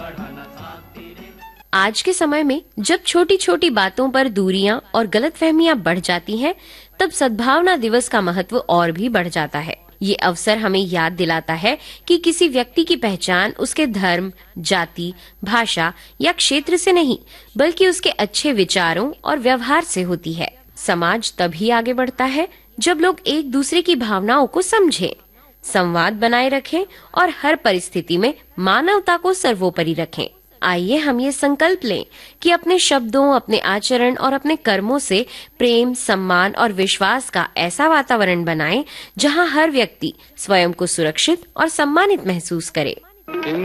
आज के समय में जब छोटी छोटी बातों पर दूरियां और गलतफहमियां बढ़ जाती हैं, तब सद्भावना दिवस का महत्व और भी बढ़ जाता है। ये अवसर हमें याद दिलाता है कि किसी व्यक्ति की पहचान उसके धर्म, जाति, भाषा या क्षेत्र से नहीं, बल्कि उसके अच्छे विचारों और व्यवहार से होती है। समाज तभी आगे बढ़ता है जब लोग एक दूसरे की भावनाओं को समझें, संवाद बनाए रखें और हर परिस्थिति में मानवता को सर्वोपरि रखें। आइए हम ये संकल्प लें कि अपने शब्दों, अपने आचरण और अपने कर्मों से प्रेम, सम्मान और विश्वास का ऐसा वातावरण बनाएं जहां हर व्यक्ति स्वयं को सुरक्षित और सम्मानित महसूस करे।